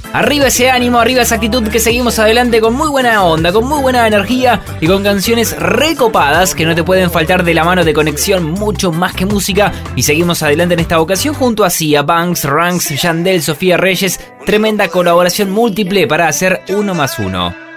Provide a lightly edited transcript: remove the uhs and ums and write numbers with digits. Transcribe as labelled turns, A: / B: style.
A: Arriba ese ánimo, arriba esa actitud, que seguimos adelante con muy buena onda, con muy buena energía y con canciones recopadas que no te pueden faltar de la mano de Conexión, mucho más que música. Y seguimos adelante en esta ocasión junto a Sia, Banks, Ranks, Yandel, Sofía Reyes. Tremenda colaboración múltiple para hacer 1 más 1.